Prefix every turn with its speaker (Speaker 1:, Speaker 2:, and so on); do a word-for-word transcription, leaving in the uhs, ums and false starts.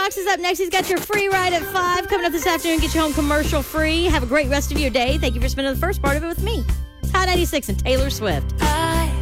Speaker 1: Fox is up next. He's got your free ride at five coming up this afternoon. Get you home commercial free. Have a great rest of your day. Thank you for spending the first part of it with me. It's Hot ninety-six and Taylor Swift.